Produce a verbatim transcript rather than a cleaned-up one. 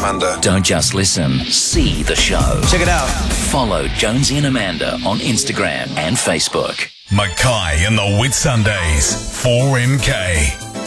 Amanda. Don't just listen, see the show. Check it out. Follow Jonesy and Amanda on Instagram and Facebook. Mackay and the Whitsundays, four M K.